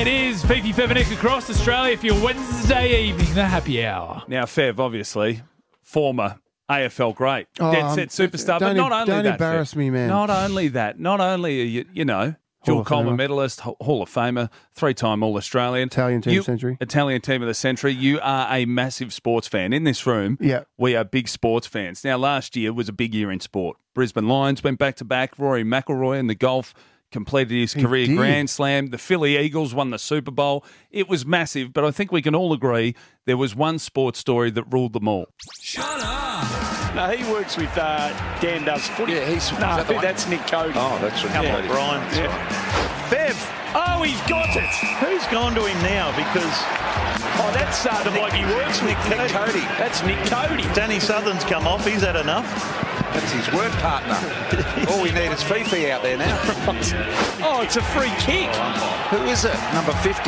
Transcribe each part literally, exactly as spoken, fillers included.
It is Fifi Fevenick across Australia for your Wednesday evening, the happy hour. Now, Fev, obviously, former A F L great, Oh, dead um, set superstar, but don't not em- only don't that. embarrass Fev, me, man. Not only that. Not only are you, you know, Hall dual of Coleman Famer. medalist, Hall Hall of Famer, three-time All-Australian. Italian team You- of the century. Italian team of the century. You are a massive sports fan. In this room, Yeah. we are big sports fans. Now, last year was a big year in sport. Brisbane Lions went back-to-back. Rory McIlroy in the golf completed his He career did. Grand Slam. The Philly Eagles won the Super Bowl. It was massive, but I think we can all agree there was one sports story that ruled them all. No, he works with uh, Dan Does Footy. Yeah, he's- no, is that the one? that's Nick Cody. Oh, that's right. Come Yeah, on, Brian. that's Yeah. Bev. Oh, he's got it. Who's gone to him now? Because oh, that's uh, the bloke he works with. Nick Cody. That's Nick Cody. Danny Southern's come off. He's had enough. That's his work partner. All we need is Fifi out there now. Oh, it's a free kick. Who is it? Number fifty.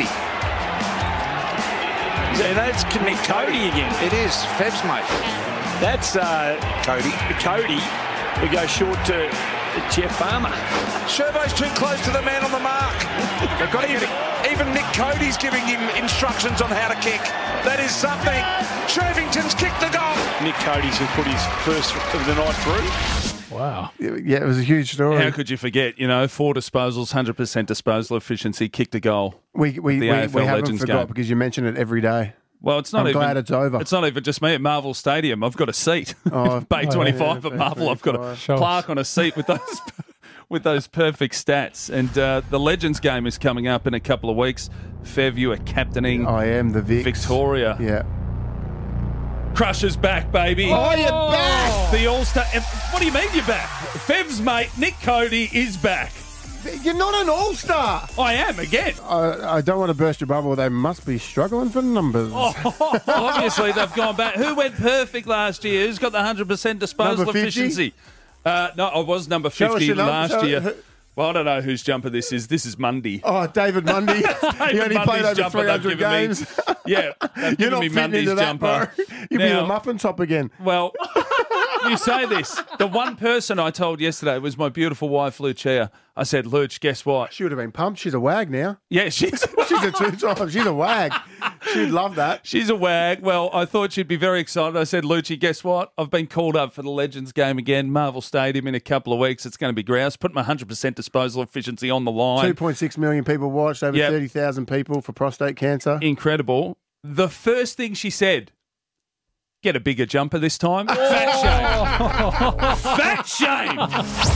Yeah, that's Nick Cody again. It is. Fev's mate. That's uh, Cody. Cody. We go short to Jeff Farmer. Sherbo's too close to the man on the mark. They've got even, even Nick Cody's giving him instructions on how to kick. That is something. Shervington's kicked the goal. Nick Cody's has put his first of the night through. Wow. Yeah, it was a huge story. How could you forget? You know, four disposals, one hundred percent disposal efficiency, kicked a goal. we we, the we, A F L we haven't Legends forgot game. because you mention it every day. Well, it's not I'm even. glad it's over. It's not even just me at Marvel Stadium. I've got a seat. Oh, Bay oh, twenty-five yeah, at Marvel. I've got a twenty-five. Sure. plaque on a seat with those with those perfect stats. And uh, the Legends game is coming up in a couple of weeks. Fev, you are captaining I am the Vicks. Victoria. Yeah. Crusher's back, baby. Oh, you're back! The All Star. What do you mean you're back? Fev's mate Nick Cody is back. You're not an all-star. I am again. I, I don't want to burst your bubble. They must be struggling for numbers. Oh, obviously, they've gone back. Who went perfect last year? Who's got the one hundred percent disposal Number fifty? efficiency? Uh, no, I was number Show us fifty your number. last Show- year. who- Well, I don't know whose jumper this is. This is Mundy. Oh, David Mundy. he David only played Mundy's over jumper three they've hundred given me. games. Yeah, they've You're given not me fitting Mundy's into that, jumper. bro. You'll be Now- the muffin top again. Well, you say this. The one person I told yesterday was my beautiful wife, Lucia. I said, Luch, guess what? She would have been pumped. She's a wag now. Yeah, she's She's a two-time. She's a wag. She'd love that. she's a wag. Well, I thought she'd be very excited. I said, Lucci, guess what? I've been called up for the Legends game again, Marvel Stadium in a couple of weeks. It's going to be grouse. Put my one hundred percent disposal efficiency on the line. two point six million people watched, over Yep. thirty thousand people for prostate cancer. Incredible. The first thing she said, get a bigger jumper this time. Fat shame. Fat shame.